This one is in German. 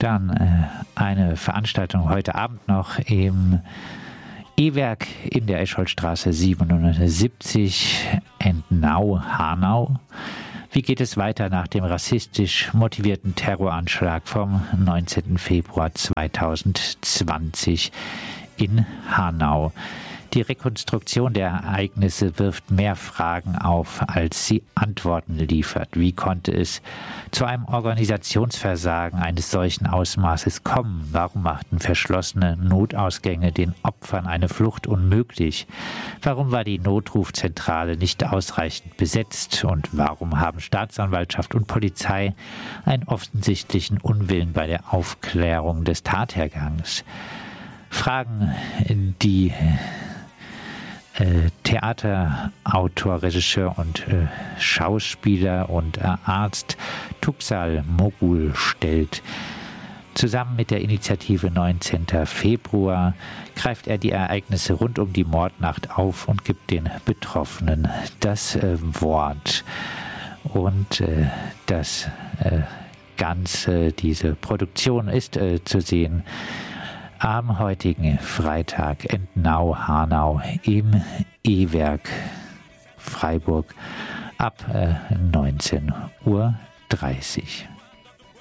Dann eine Veranstaltung heute Abend noch im E-Werk in der Escholtstraße 77, Entenau-Hanau. Wie geht es weiter nach dem rassistisch motivierten Terroranschlag vom 19. Februar 2020 in Hanau? Die Rekonstruktion der Ereignisse wirft mehr Fragen auf, als sie Antworten liefert. Wie konnte es zu einem Organisationsversagen eines solchen Ausmaßes kommen? Warum machten verschlossene Notausgänge den Opfern eine Flucht unmöglich? Warum war die Notrufzentrale nicht ausreichend besetzt? Und warum haben Staatsanwaltschaft und Polizei einen offensichtlichen Unwillen bei der Aufklärung des Tathergangs? Fragen, die Theaterautor, Regisseur und Schauspieler und Arzt Tuksal Mogul stellt. Zusammen mit der Initiative 19. Februar greift er die Ereignisse rund um die Mordnacht auf und gibt den Betroffenen das Wort. Und das Ganze, diese Produktion ist zu sehen am heutigen Freitag Entenau-Hanau im E-Werk Freiburg ab 19:30 Uhr.